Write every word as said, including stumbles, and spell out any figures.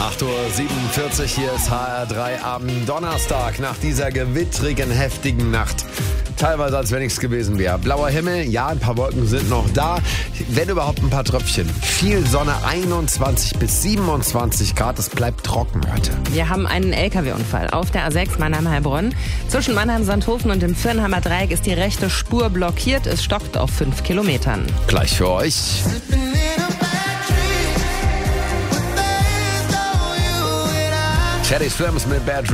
acht Uhr siebenundvierzig, hier ist H R drei am Donnerstag nach dieser gewittrigen, heftigen Nacht. Teilweise, als wenn nichts gewesen wäre. Blauer Himmel, ja, ein paar Wolken sind noch da. Wenn überhaupt ein paar Tröpfchen. Viel Sonne, einundzwanzig bis siebenundzwanzig Grad. Es bleibt trocken heute. Wir haben einen L K W-Unfall auf der A sechs Mannheim-Heilbronn. Zwischen Mannheim-Sandhofen und dem Firnheimer Dreieck ist die rechte Spur blockiert. Es stockt auf fünf Kilometern. Gleich für euch. Teddy Swims mit Bad